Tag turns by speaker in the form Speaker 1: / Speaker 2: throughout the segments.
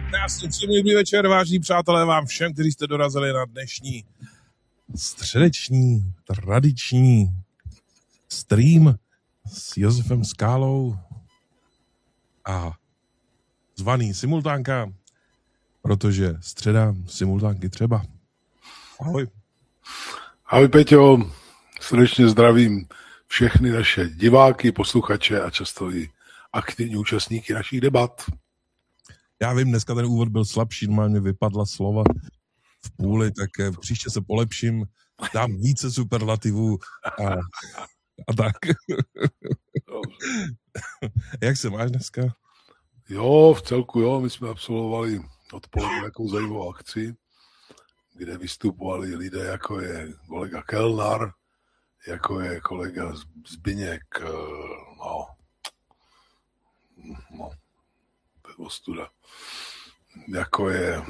Speaker 1: Krásný příjemný večer, vážení přátelé, vám všem, kteří jste dorazili na dnešní středeční, tradiční stream s Josefem Skálou a zvaný simultánka, protože středa simultánky třeba. Ahoj.
Speaker 2: Ahoj Peťo, srdečně zdravím všechny naše diváky, posluchače a často i aktivní účastníky našich debat.
Speaker 1: Já vím, dneska ten úvod byl slabší, normálně vypadla slova v půli, tak příště se polepším, dám více superlativů a tak. Jak se máš dneska?
Speaker 2: Jo, v celku jo, my jsme absolvovali odpoledne takovou zajímavou akci, kde vystupovali lidé, jako je kolega Kellnar, jako je kolega Zbyněk, to je ostuda, jako je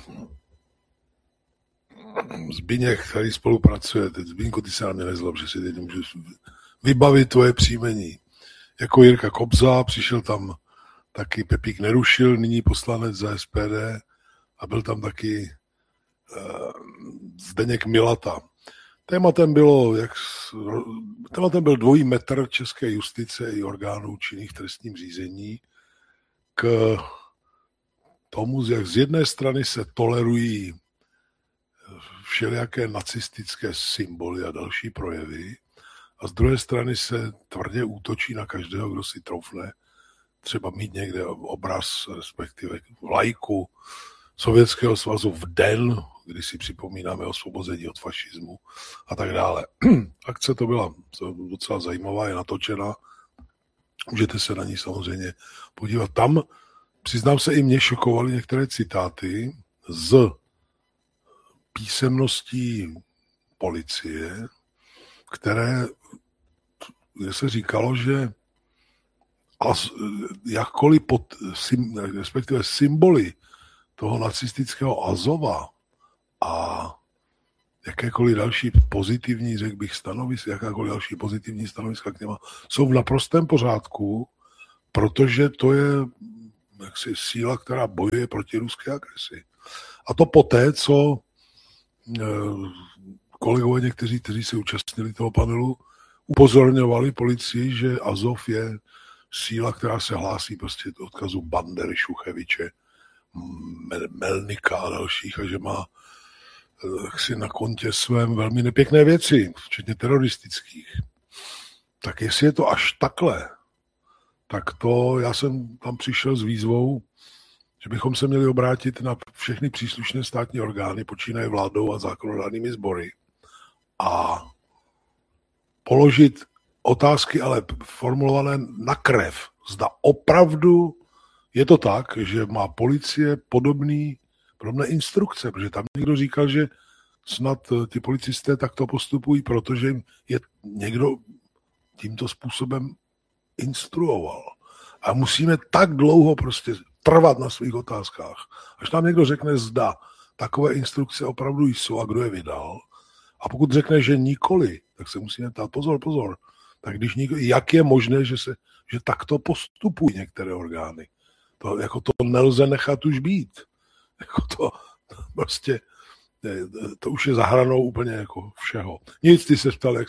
Speaker 2: Zbyněk, který spolupracuje, teď Zbyňku, ty se na mě nezlob, že si teď nemůžu vybavit tvoje příjmení, jako Jirka Kobza, přišel tam taky Pepík Nerušil, nyní poslanec za SPD, a byl tam taky Zdeněk Milata. Tématem byl dvojí metr české justice i orgánů činných v trestním řízení k tomu, jak z jedné strany se tolerují všelijaké nacistické symboly a další projevy a z druhé strany se tvrdě útočí na každého, kdo si troufne třeba mít někde obraz, respektive vlajku Sovětského svazu v den, kdy si připomínáme osvobození od fašismu a tak dále. Akce to byla docela zajímavá, je natočena. Můžete se na ní samozřejmě podívat. Tam, přiznám se, i mě šokovaly některé citáty z písemností policie, kde se říkalo, že jakkoliv respektive symboly toho nacistického Azova a jakékoliv další pozitivní, řekl bych, jakákoliv další pozitivní stanoviska k něma jsou v naprostém pořádku, protože to je jaksi síla, která bojuje proti ruské agresi. A to poté, co kolegové někteří, kteří se účastnili toho panelu, upozorňovali policii, že Azov je síla, která se hlásí prostě do odkazu Bandery, Šucheviče, Melnika a dalších a že má si na kontě svém velmi nepěkné věci, včetně teroristických. Tak jestli je to až takhle, tak to já jsem tam přišel s výzvou, že bychom se měli obrátit na všechny příslušné státní orgány, počínaje vládou a zákonodárnými sbory a položit otázky, ale formulované na krev. Zda opravdu je to tak, že má policie podobné instrukce, protože tam někdo říkal, že snad ti policisté takto postupují, protože jim je někdo tímto způsobem instruoval. A musíme tak dlouho prostě trvat na svých otázkách, až nám někdo řekne, zda takové instrukce opravdu jsou a kdo je vydal. A pokud řekne, že nikoli, tak se musíme ptát, pozor, tak když nikoli, jak je možné, že takto postupují některé orgány. To nelze nechat už být. To už je za hranou úplně jako všeho. Nic, ty se ptal,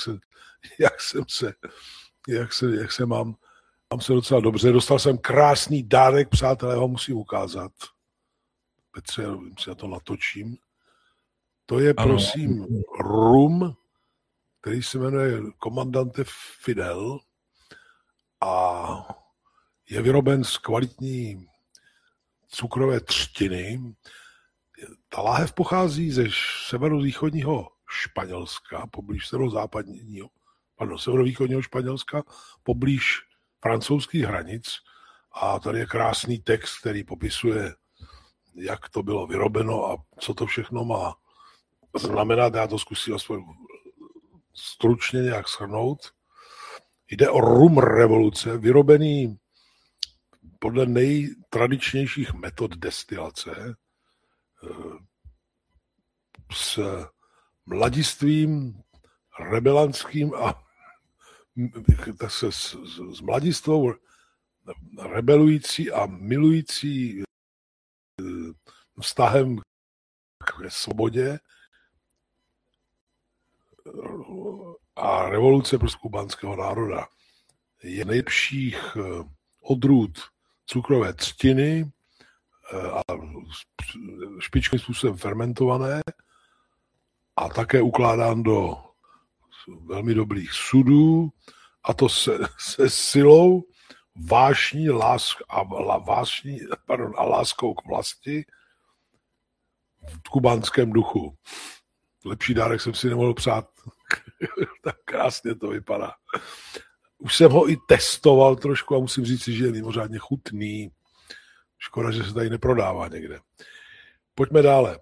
Speaker 2: jak se mám. Mám se docela dobře. Dostal jsem krásný dárek, přátelé, ho musím ukázat. Petře, si na to natočím. To je, prosím, rum, který se jmenuje Komandante Fidel a je vyroben z kvalitní cukrové třtiny. Ta láhev pochází ze severovýchodního Španělska, poblíž severovýchodního Španělska, poblíž francouzských hranic. A tady je krásný text, který popisuje, jak to bylo vyrobeno a co to všechno má znamenat. Já to zkusím aspoň stručně nějak shrnout. Jde o rum revoluce, vyrobený podle nejtradičnějších metod destilace s mladistvím rebelantským a s mladistvou rebelující a milující vztahem k svobodě a revoluce prostě kubánského národa je nejlepších odrůd cukrové třtiny a špičkovým způsobem fermentované a také ukládán do velmi dobrých sudů, a to se silou, vášní a láskou k vlasti v kubánském duchu. Lepší dárek jsem si nemohl přát. Tak krásně to vypadá. Už jsem ho i testoval trošku a musím říct, že je mimořádně chutný. Škoda, že se tady neprodává někde. Pojďme dále.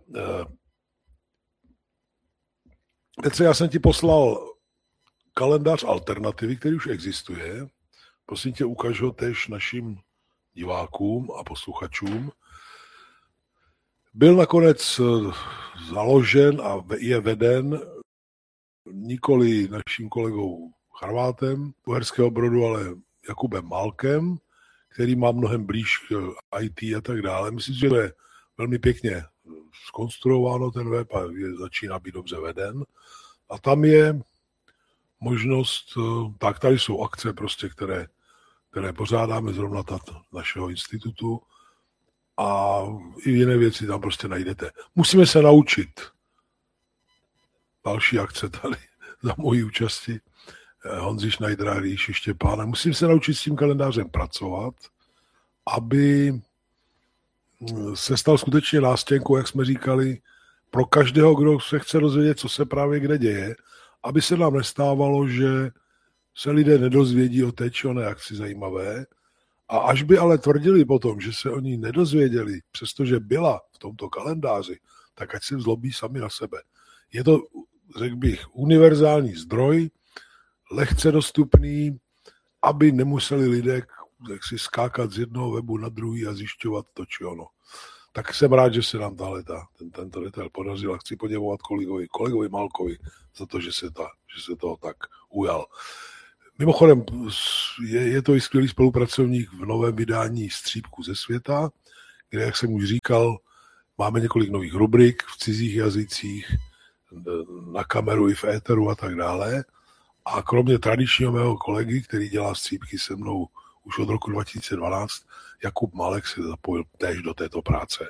Speaker 2: Petře, já jsem ti poslal kalendář alternativy, který už existuje. Prosím tě, ukaž ho též našim divákům a posluchačům. Byl nakonec založen a je veden nikoli naším kolegou Charvátem Uherského Brodu, ale Jakubem Malkem, který má mnohem blíž k IT a tak dále. Myslím, že to je velmi pěkně zkonstruováno, ten web, a začíná být dobře veden. A tam je možnost, tak tady jsou akce prostě, které pořádáme zrovna našeho institutu, a i jiné věci tam prostě najdete. Musíme se naučit. Další akce tady za mojí účasti. Honzi Schneidera, Ríši Štěpána. Musím se naučit s tím kalendářem pracovat, aby se stal skutečně nástěnkou, jak jsme říkali, pro každého, kdo se chce dozvědět, co se právě kde děje, aby se nám nestávalo, že se lidé nedozvědí o té či oné akci zajímavé, a až by ale tvrdili potom, že se o ní nedozvěděli, přestože byla v tomto kalendáři, tak ať se zlobí sami na sebe. Je to, řekl bych, univerzální zdroj, lehce dostupný, aby nemuseli lidé si skákat z jednoho webu na druhý a zjišťovat to či ono. Tak jsem rád, že se nám tento detail podařil a chci poděkovat kolegovi Malkovi za to, že se toho tak ujal. Mimochodem, je to i skvělý spolupracovník v novém vydání Střípků ze světa, kde, jak jsem už říkal, máme několik nových rubrik v cizích jazycích, na kameru i v éteru a tak dále. A kromě tradičního mého kolegy, který dělá střípky se mnou už od roku 2012, Jakub Malek se zapojil též do této práce.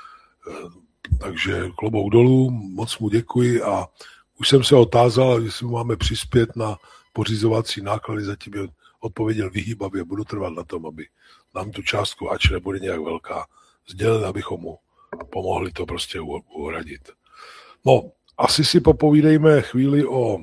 Speaker 2: Takže klobouk dolů, moc mu děkuji, a už jsem se otázal, jestli mu máme přispět na pořizovací náklady, zatím je odpověděl vyhýbavě, budu trvat na tom, aby nám tu částku, ač nebude nějak velká, sdělil, abychom mu pomohli to prostě uhradit. No, asi si popovídejme chvíli o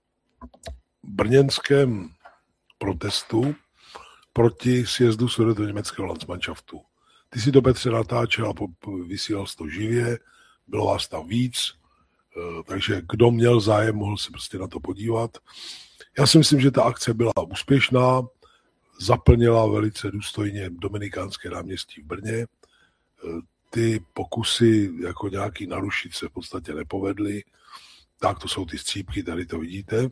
Speaker 2: brněnském protestu proti sjezdu sudetoněmeckého Landsmannschaftu. Ty si to, Petře, natáčel a vysílal jsi to živě, bylo vás tam víc, takže kdo měl zájem, mohl se prostě na to podívat. Já si myslím, že ta akce byla úspěšná, zaplnila velice důstojně Dominikánské náměstí v Brně. Ty pokusy jako nějaký narušit se v podstatě nepovedly. Tak to jsou ty střípky, tady to vidíte.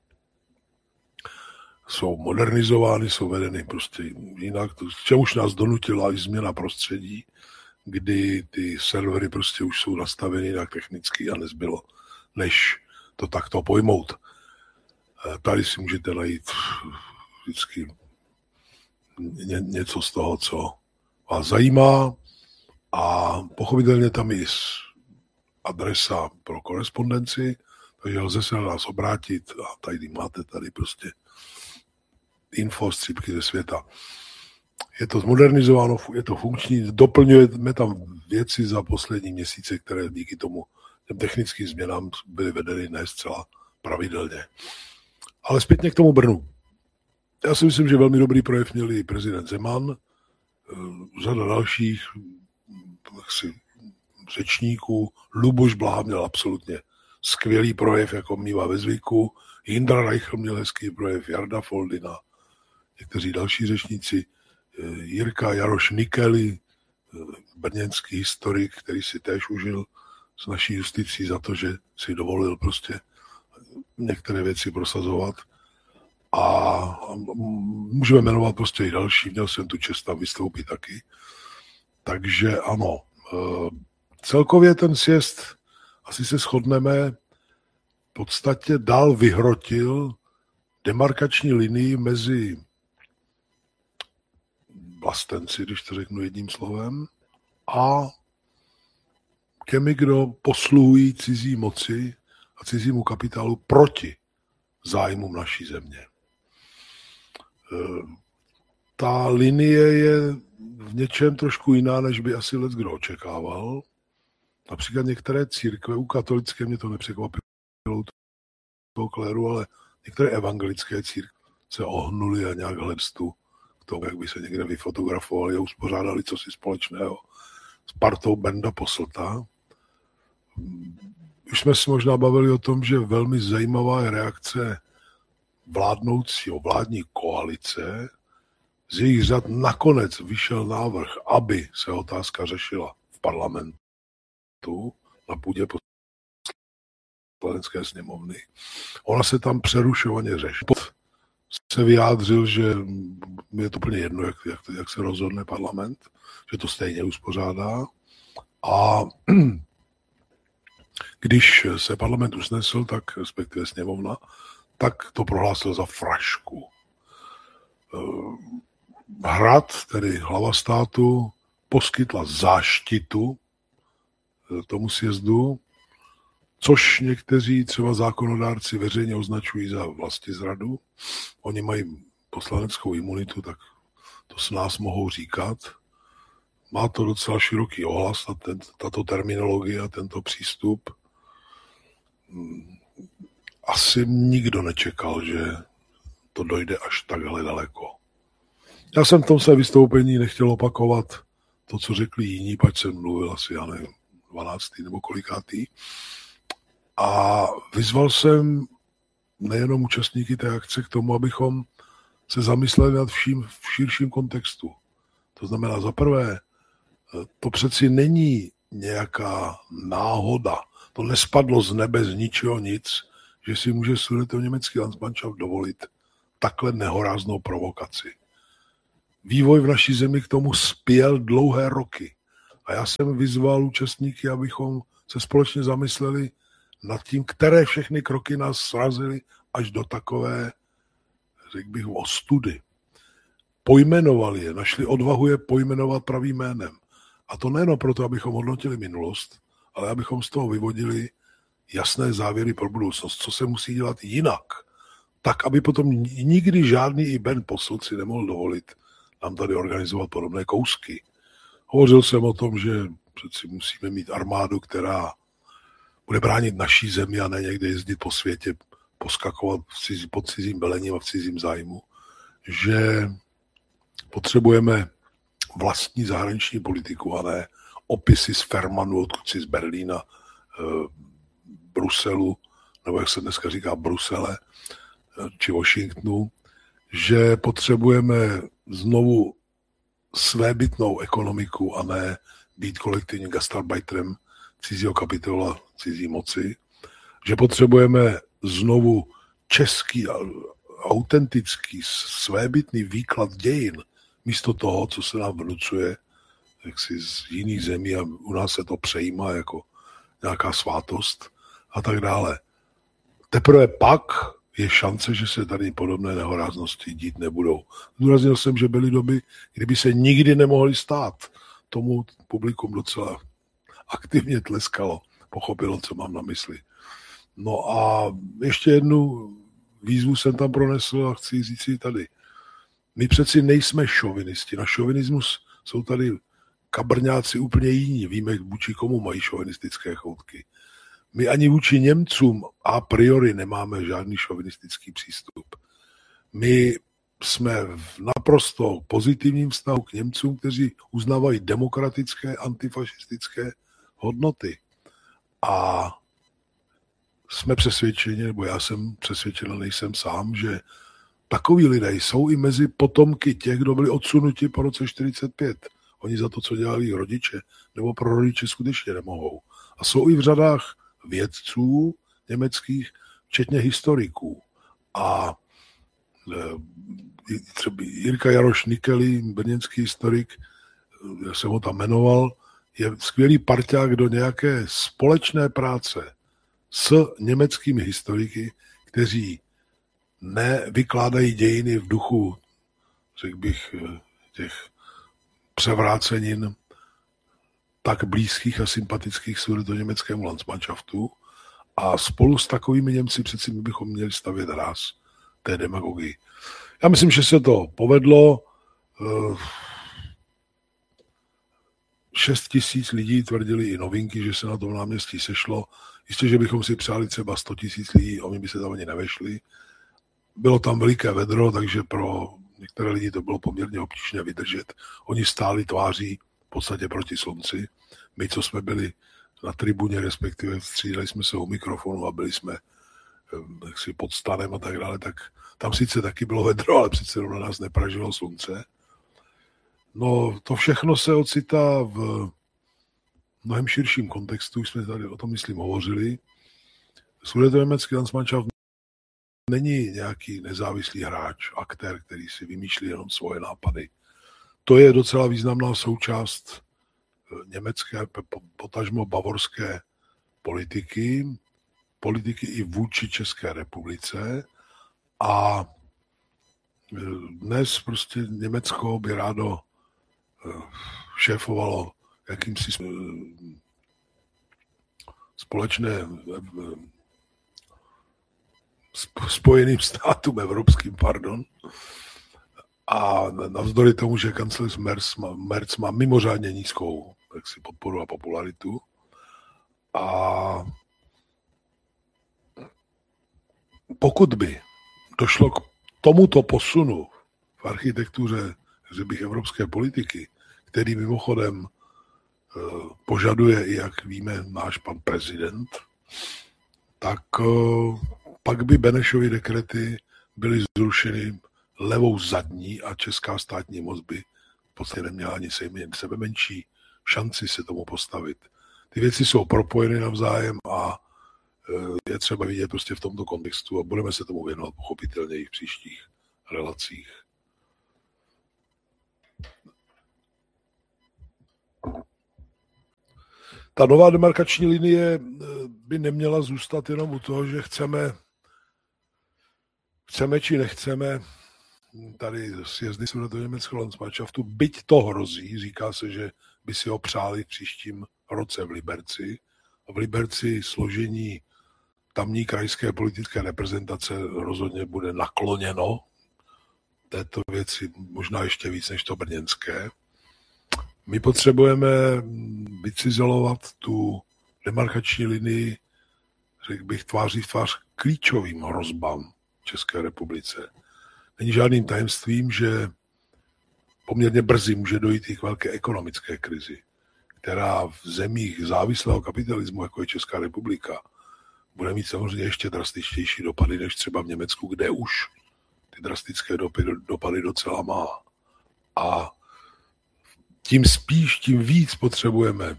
Speaker 2: Jsou modernizovány, jsou vedeny prostě jinak. K čemuž nás donutila i změna prostředí, kdy ty servery prostě už jsou nastaveny jinak technicky a nezbylo, než to takto pojmout. Tady si můžete najít vždycky něco z toho, co vás zajímá, a pochopitelně tam je adresa pro korespondenci, takže lze se na nás obrátit a tady máte tady prostě info střípky ze světa. Je to zmodernizováno, je to funkční, doplňujeme tam věci za poslední měsíce, které díky tomu těm technickým změnám byly vedeny ne zcela pravidelně. Ale zpětně k tomu Brnu. Já si myslím, že velmi dobrý projev měl i prezident Zeman, řada dalších řečníků. Luboš Blaha měl absolutně skvělý projev, jako mívá ve zvyku. Jindra Reichl měl hezký projev, Jarda Foldina, někteří další řečníci, Jirka Jaroš Nikely, brněnský historik, který si též užil s naší justicí za to, že si dovolil prostě některé věci prosazovat. A můžeme jmenovat prostě i další, měl jsem tu čest tam vystoupit taky. Takže ano, celkově ten sjezd, asi se shodneme, v podstatě dál vyhrotil demarkační linii mezi vlastenci, když to řeknu jedním slovem, a těmi, kdo posluhují cizí moci a cizímu kapitálu proti zájmům naší země. Ta linie je v něčem trošku jiná, než by asi leckdo očekával. Například některé církve, u katolické mě to nepřekvapilo, toho kléru, ale některé evangelické církve se ohnuly a nějak hledstu k tomu, jak by se někde vyfotografovali a uspořádali cosi společného s partou Benda Posselta. Už jsme si možná bavili o tom, že velmi zajímavá je reakce vládní koalice. Z jejich řad nakonec vyšel návrh, aby se otázka řešila v parlamentu na půdě Poslanecké sněmovny. Ona se tam přerušovaně řeší. Se vyjádřil, že je to úplně jedno, jak se rozhodne parlament, že to stejně uspořádá. A když se parlament usnesl, tak respektive sněmovna, tak to prohlásil za frašku. Hrad, tedy hlava státu, poskytla záštitu tomu sjezdu, což někteří třeba zákonodárci veřejně označují za vlastizradu. Oni mají poslaneckou imunitu, tak to s nás mohou říkat. Má to docela široký ohlas, tato terminologie a tento přístup. Asi nikdo nečekal, že to dojde až takhle daleko. Já jsem v tom své vystoupení nechtěl opakovat to, co řekli jiní, pač jsem mluvil asi, já nevím, 12. nebo kolikátý. A vyzval jsem nejenom účastníky té akce k tomu, abychom se zamysleli nad vším v širším kontextu. To znamená, za prvé, to přeci není nějaká náhoda. To nespadlo z nebe, z ničeho nic, že si může německý Landsmannschaft dovolit takhle nehoráznou provokaci. Vývoj v naší zemi k tomu spěl dlouhé roky. A já jsem vyzval účastníky, abychom se společně zamysleli nad tím, které všechny kroky nás srazily až do takové, řekl bych, ostudy. Pojmenovali je, našli odvahu je pojmenovat pravým jménem. A to nejen proto, abychom hodnotili minulost, ale abychom z toho vyvodili jasné závěry pro budoucnost, co se musí dělat jinak. Tak, aby potom nikdy žádný i Ben Posselt si nemohl dovolit nám tady organizovat podobné kousky. Hovořil jsem o tom, že přeci musíme mít armádu, která bude bránit naší zemi a ne někde jezdit po světě, poskakovat pod cizím velením a v cizím zájmu. Že potřebujeme vlastní zahraniční politiku a ne opisy z Fermanu, odkud si z Berlína, Bruselu, nebo jak se dneska říká Brusele, či Washingtonu, že potřebujeme znovu svébytnou ekonomiku a ne být kolektivním gastarbeiterem cizího kapitola, cizí moci, že potřebujeme znovu český, autentický, svébytný výklad dějin, místo toho, co se nám vnucuje jaksi z jiných zemí a u nás se to přejímá jako nějaká svátost a tak dále. Teprve pak je šance, že se tady podobné nehoráznosti dít nebudou. Zdůraznil jsem, že byly doby, kdyby se nikdy nemohly stát. Tomu publikum docela aktivně tleskalo, pochopilo, co mám na mysli. No a ještě jednu výzvu jsem tam pronesl a chci říct si tady. My přeci nejsme šovinisti. Na šovinismus jsou tady kabrňáci úplně jiní. Víme, vůči komu mají šovinistické choutky. My ani vůči Němcům a priori nemáme žádný šovinistický přístup. My jsme v naprosto pozitivním vztahu k Němcům, kteří uznávají demokratické, antifašistické hodnoty. A jsme přesvědčeni, nebo já jsem přesvědčen, a nejsem sám, že takoví lidé jsou i mezi potomky těch, kdo byli odsunuti po roce 1945. Oni za to, co dělali rodiče nebo prarodiče, skutečně nemohou. A jsou i v řadách vědců německých, včetně historiků. A třeba Jirka Jaroš Nikely, brněnský historik, já jsem ho tam jmenoval, je skvělý parťák do nějaké společné práce s německými historiky, kteří nevykládají dějiny v duchu, řekl bych, těch převrácenin tak blízkých a sympatických do německému Landsmannschaftu. A spolu s takovými Němci přeci my bychom měli stavět ráz té demagogii. Já myslím, že se to povedlo. 6 000 lidí tvrdili i Novinky, že se na tom náměstí sešlo. Jistě, že bychom si přáli třeba 100 000 lidí, oni by se tam ani nevešli. Bylo tam veliké vedro, takže pro některé lidi to bylo poměrně obtížné vydržet. Oni stáli tváří v podstatě proti slunci. My, co jsme byli na tribuně, respektive střídali jsme se u mikrofonu a byli jsme jaksi pod stanem a tak dále, tak tam sice taky bylo vedro, ale přece na nás nepražilo slunce. No, to všechno se ocitá v mnohem širším kontextu, už jsme tady o tom, myslím, hovořili. Sudetoněmecký Landsmannschaft není nějaký nezávislý hráč, aktér, který si vymýšlí jenom svoje nápady. To je docela významná součást německé, potažmo bavorské politiky i vůči České republice. A dnes prostě Německo by rádo šéfovalo jakýmsi společné Spojeným státům evropským, a navzdory tomu, že kancléř Merz má mimořádně nízkou podporu a popularitu. A pokud by došlo k tomuto posunu v architektuře, řekl bych, evropské politiky, který mimochodem požaduje, i jak víme, náš pan prezident, tak pak by Benešovy dekrety byly zrušeny levou zadní a česká státní moc by v podstatě neměla ani sebe menší šanci se tomu postavit. Ty věci jsou propojeny navzájem a je třeba vidět prostě v tomto kontextu a budeme se tomu věnovat pochopitelně i v příštích relacích. Ta nová demarkační linie by neměla zůstat jenom u toho, že chceme či nechceme tady sjezdy Sudetoněmeckého Landsmannschaftu, byť to hrozí, říká se, že by si ho přáli v příštím roce v Liberci. A v Liberci složení tamní krajské politické reprezentace rozhodně bude nakloněno této věci, možná ještě víc než to brněnské. My potřebujeme vycizelovat tu demarkační linii, řekl bych, tváří v tvář klíčovým hrozbám České republice. Není žádným tajemstvím, že poměrně brzy může dojít i k velké ekonomické krizi, která v zemích závislého kapitalismu, jako je Česká republika, bude mít samozřejmě ještě drastičtější dopady než třeba v Německu, kde už ty drastické dopady docela má. A tím spíš, tím víc potřebujeme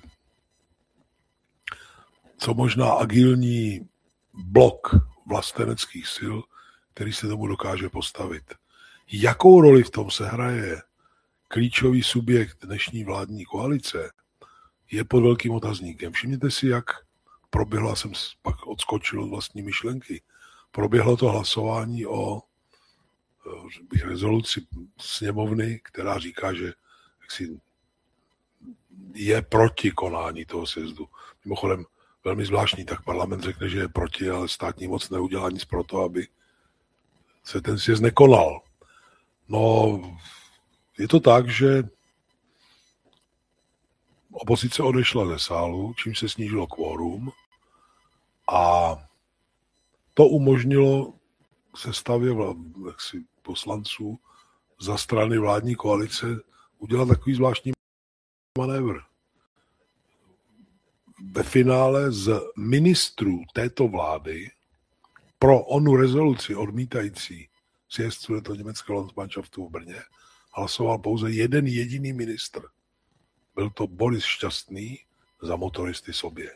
Speaker 2: co možná agilní blok vlasteneckých sil, který se tomu dokáže postavit. Jakou roli v tom sehraje klíčový subjekt dnešní vládní koalice, je pod velkým otazníkem. Všimněte si, jak proběhla, jsem pak odskočil od vlastní myšlenky, proběhlo to hlasování o rezoluci sněmovny, která říká, že je proti konání toho sjezdu. Mimochodem, velmi zvláštní, tak parlament řekne, že je proti, ale státní moc neudělá nic pro to, aby se ten sjezd nekonal. No, je to tak, že opozice odešla ze sálu, čímž se snížilo kvórum a to umožnilo sestavě poslanců za strany vládní koalice udělat takový zvláštní manévr. Ve finále z ministrů této vlády pro onu rezoluci odmítající sjezd Sudetoněmeckého Landsmannschaftu v Brně hlasoval pouze jeden jediný ministr. Byl to Boris Šťastný za motoristy sobě.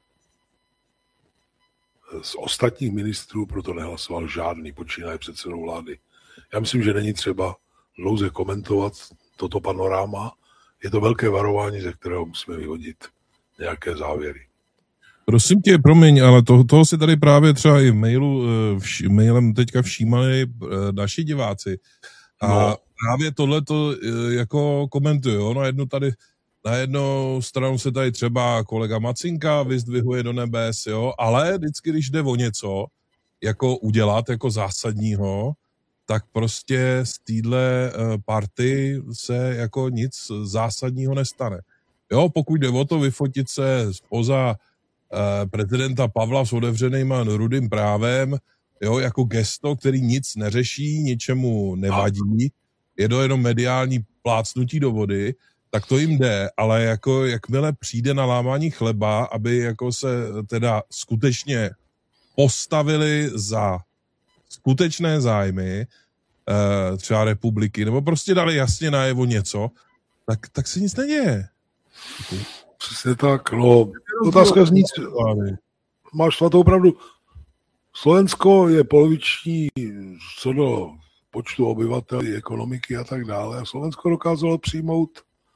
Speaker 2: Z ostatních ministrů proto nehlasoval žádný, počínaje předsedou vlády. Já myslím, že není třeba dlouze komentovat toto panoráma. je to velké varování, ze kterého musíme vyhodit nějaké závěry.
Speaker 1: Prosím tě, promiň, ale toho si tady právě třeba i mailem teďka všímali naši diváci. A právě tohleto jako komentuju, jo? Na jednu stranu se tady třeba kolega Macinka vyzdvihuje do nebes, jo? Ale vždycky, když jde o něco jako udělat, jako zásadního, tak prostě z téhle party se jako nic zásadního nestane. Jo, pokud jde o to vyfotit se spoza prezidenta Pavla s otevřenýma rudým právem, jo, jako gesto, který nic neřeší, ničemu nevadí, je to jenom mediální plácnutí do vody, tak to jim jde, ale jako jakmile přijde na lámání chleba, aby jako se teda skutečně postavili za skutečné zájmy třeba republiky, nebo prostě dali jasně najevo něco, tak se nic neděje.
Speaker 2: Přesně tak, no. Otázka zní, máš svatou pravdu. Slovensko je poloviční co do počtu obyvatel, ekonomiky a tak dále. A Slovensko dokázalo přijmout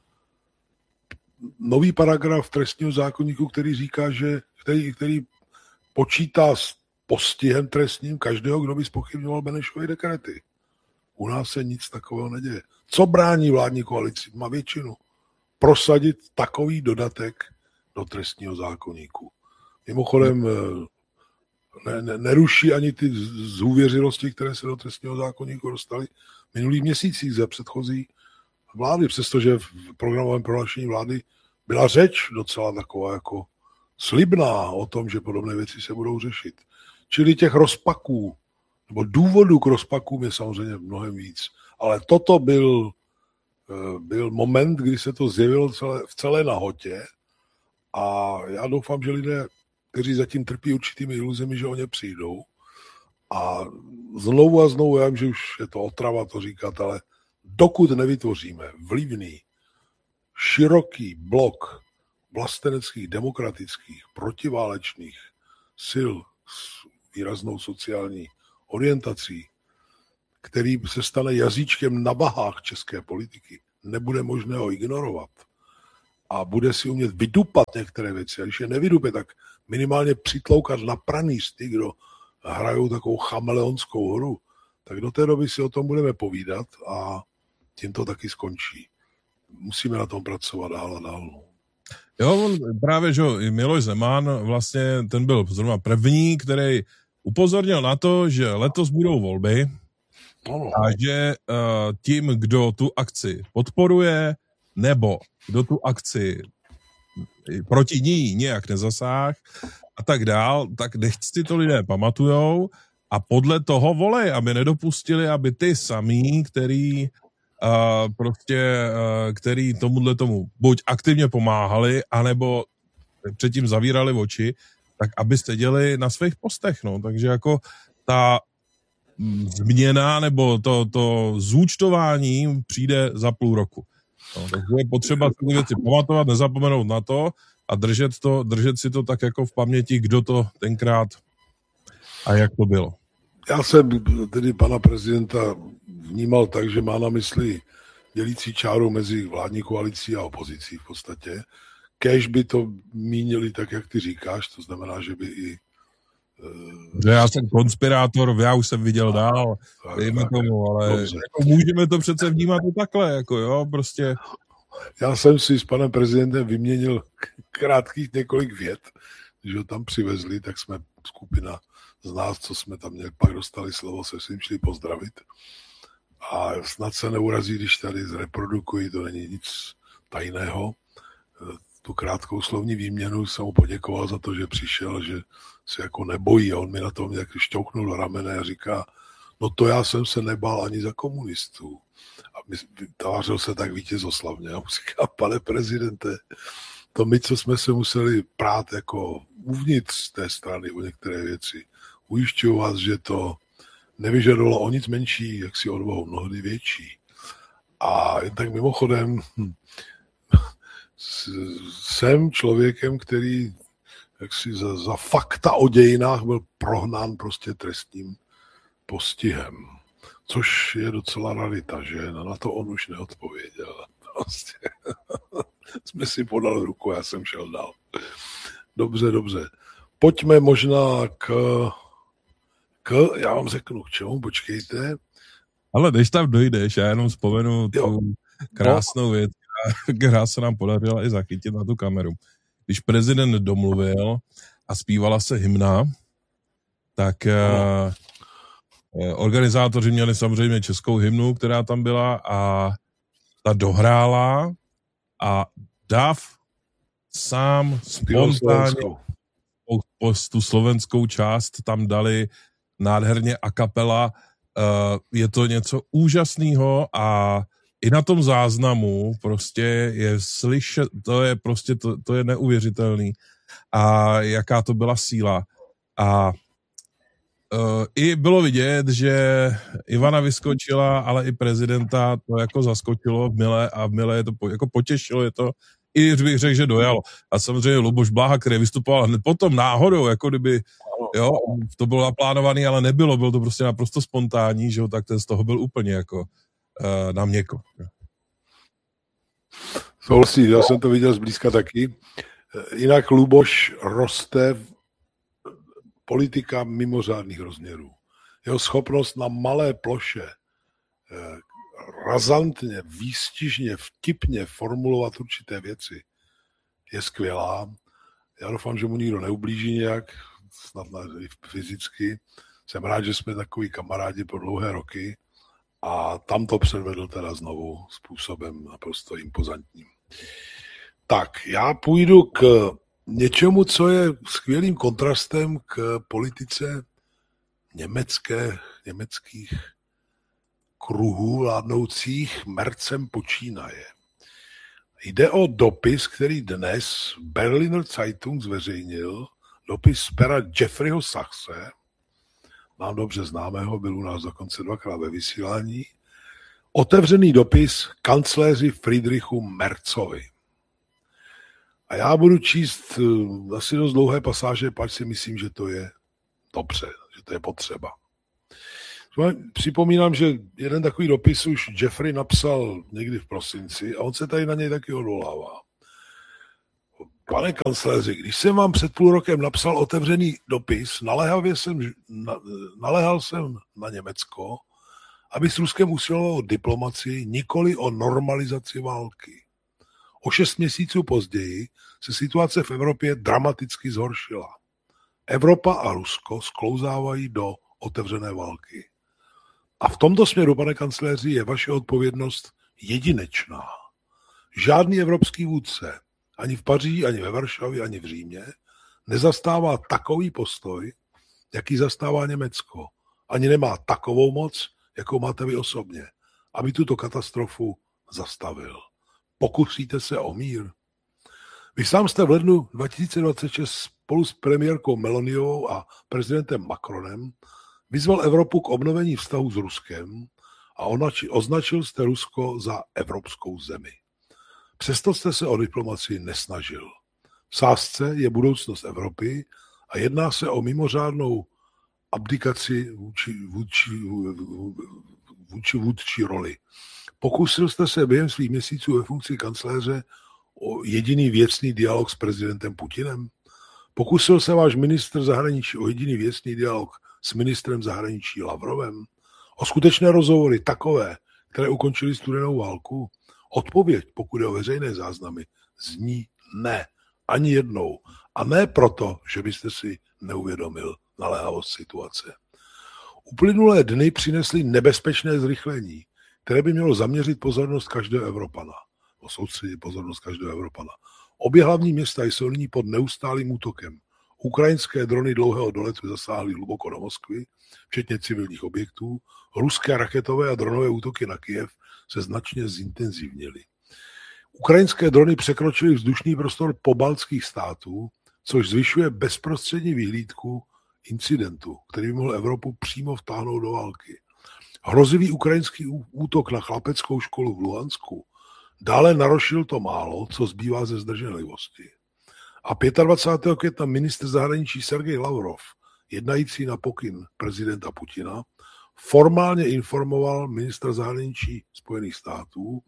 Speaker 2: nový paragraf trestního zákoníku, který říká, že který počítá s postihem trestním každého, kdo by zpochybňoval Benešovy dekrety. U nás se nic takového neděje. Co brání vládní koalici? Má většinu. Prosadit takový dodatek do trestního zákoníku. Mimochodem neruší ani ty zhůvěřilosti, které se do trestního zákoníku dostaly v minulých měsících za předchozí vlády, přestože v programovém prohlášení vlády byla řeč docela taková jako slibná o tom, že podobné věci se budou řešit. Čili těch rozpaků, nebo důvodů k rozpakům je samozřejmě mnohem víc. Ale toto byl moment, kdy se to zjevilo v celé nahotě a já doufám, že lidé, kteří zatím trpí určitými iluzemi, že o ně přijdou. A znovu, já vím, že už je to otrava to říkat, ale dokud nevytvoříme vlivný, široký blok vlasteneckých, demokratických, protiválečných sil s výraznou sociální orientací, který se stane jazyčkem na vahách české politiky, nebude možné ho ignorovat a bude si umět vydupat některé věci. A když je nevydupe, tak minimálně přitloukat na pranýřty, kdo hrajou takovou chameleonskou hru, tak do té doby si o tom budeme povídat a tím to taky skončí. Musíme na tom pracovat dál a dál.
Speaker 1: Jo, právě, že Miloš Zeman vlastně, ten byl zrovna první, který upozornil na to, že letos budou volby a že tím, kdo tu akci podporuje, nebo kdo tu akci proti ní nějak nezasáh a tak dál, tak nechť si to lidé pamatujou a podle toho volej, aby nedopustili, aby ty samý, který tomu buď aktivně pomáhali, anebo předtím zavírali oči, tak aby seděli na svých postech, no. Takže jako ta změna nebo to zúčtování přijde za půl roku. No, takže je potřeba ty věci pamatovat, nezapomenout na to a držet si to tak jako v paměti, kdo to tenkrát a jak to bylo.
Speaker 2: Já jsem tedy pana prezidenta vnímal tak, že má na mysli dělící čáru mezi vládní koalicí a opozicí v podstatě. Kéž by to mínili tak, jak ty říkáš, to znamená, že by i...
Speaker 1: Že já jsem konspirátor, já už jsem viděl dál, dejme tomu, ale jako můžeme to přece vnímat i takhle, jako jo, prostě...
Speaker 2: Já jsem si s panem prezidentem vyměnil krátkých několik vět, když ho tam přivezli, tak jsme skupina z nás, co jsme tam měli, pak dostali slovo, se svým šli pozdravit. A snad se neurazí, když tady zreprodukuji, to není nic tajného. Tu krátkou slovní výměnu jsem mu poděkoval za to, že přišel, že se jako nebojí. A on mi na tom nějak šťouchnul do ramene a říká, no to já jsem se nebál ani za komunistů. A tvářil se tak vítězoslavně. A mu říká, pane prezidente, to my, co jsme se museli prát jako uvnitř té strany o některé věci, ujišťuju vás, že to nevyžadovalo o nic menší, jak si odvahu, mnohdy větší. A jen tak mimochodem jsem člověkem, který jaksi za fakta o dějinách byl prohnán prostě trestním postihem. Což je docela rarita, že na to on už neodpověděl. Prostě. Jsme si podali ruku, já jsem šel dál. Dobře. Pojďme možná já vám řeknu k čemu, počkejte.
Speaker 1: Ale než tam dojdeš, já jenom vzpomenu tu krásnou věc, která se nám podařila i zachytit na tu kameru. Když prezident domluvil a zpívala se hymna, tak organizátoři měli samozřejmě českou hymnu, která tam byla a ta dohrála a Dav sám spontánně tu slovenskou část tam dali nádherně a kapela. Je to něco úžasného a i na tom záznamu prostě je slyšet, to je neuvěřitelný a jaká to byla síla. A i bylo vidět, že Ivana vyskočila, ale i prezidenta to jako zaskočilo v Mile je to jako potěšilo je to, i bych řekl, že dojalo. A samozřejmě Luboš Bláha, který vystupoval hned potom náhodou, jako kdyby, jo, to bylo naplánované, ale nebylo, bylo to prostě naprosto spontánní, že jo, tak ten z toho byl úplně jako na měko.
Speaker 2: Souhlasím, já jsem to viděl zblízka taky. Jinak Luboš roste politika mimořádných rozměrů. Jeho schopnost na malé ploše razantně, výstižně, vtipně formulovat určité věci je skvělá. Já doufám, že mu nikdo neublíží nějak, snad i fyzicky. Jsem rád, že jsme takový kamarádi po dlouhé roky a tam to předvedl teda znovu způsobem naprosto impozantním. Tak, já půjdu k něčemu, co je skvělým kontrastem k politice německých kruhů vládnoucích Merzem počínaje. Jde o dopis, který dnes Berliner Zeitung zveřejnil, dopis z pera Jeffreyho Sachse, nám dobře známého, byl u nás dokonce dvakrát ve vysílání, otevřený dopis kancléři Friedrichu Merzovi. A já budu číst asi dost dlouhé pasáže, pač si myslím, že to je dobře, že to je potřeba. Připomínám, že jeden takový dopis už Jeffrey napsal někdy v prosinci a on se tady na něj taky odvolává. Pane kancléři, když jsem vám před půl rokem napsal otevřený dopis, naléhal jsem na Německo, aby s Ruskem usilovalo o diplomacii, nikoli o normalizaci války. O 6 měsíců později se situace v Evropě dramaticky zhoršila. Evropa a Rusko sklouzávají do otevřené války. A v tomto směru, pane kancléři, je vaše odpovědnost jedinečná. Žádný evropský vůdce, ani v Paříži, ani ve Varšavě, ani v Římě, nezastává takový postoj, jaký zastává Německo. Ani nemá takovou moc, jakou máte vy osobně, aby tuto katastrofu zastavil. Pokusíte se o mír. Vy sám jste v lednu 2026 spolu s premiérkou Meloniovou a prezidentem Macronem vyzval Evropu k obnovení vztahu s Ruskem a označil jste Rusko za evropskou zemi. Přesto jste se o diplomacii nesnažil. V sázce je budoucnost Evropy a jedná se o mimořádnou abdikaci vůdčí roli. Pokusil jste se během svých měsíců ve funkci kancléře o jediný věcný dialog s prezidentem Putinem? Pokusil se váš ministr zahraničí o jediný věcný dialog s ministrem zahraničí Lavrovem? O skutečné rozhovory takové, které ukončily studenou válku? Odpověď, pokud je o veřejné záznamy, zní ne. Ani jednou. A ne proto, že byste si neuvědomil naléhavost situace. Uplynulé dny přinesly nebezpečné zrychlení, které by mělo zaměřit pozornost každého Evropana. Soustředit pozornost každého Evropana. Obě hlavní města jsou nyní pod neustálým útokem. Ukrajinské drony dlouhého doletu zasáhly hluboko do Moskvy, včetně civilních objektů. Ruské raketové a dronové útoky na Kyjev se značně zintenzivnily. Ukrajinské drony překročily vzdušný prostor pobaltských států, což zvyšuje bezprostřední vyhlídku incidentu, který by mohl Evropu přímo vtáhnout do války. Hrozivý ukrajinský útok na chlapeckou školu v Luhansku dále narušil to málo, co zbývá ze zdrženlivosti. A 25. května ministr zahraničí Sergej Lavrov, jednající na pokyn prezidenta Putina, formálně informoval ministra zahraničí Spojených států,